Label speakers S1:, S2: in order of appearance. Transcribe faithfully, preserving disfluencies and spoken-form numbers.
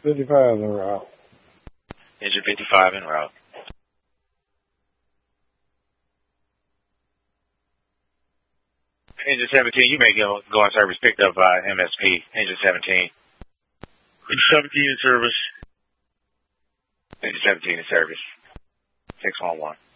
S1: fifty-five en route.
S2: Engine fifty-five en route. Engine seventeen, you may go, go on service picked up by M S P. Engine seventeen.
S3: Engine seventeen in service.
S2: Engine seventeen in service. six one one.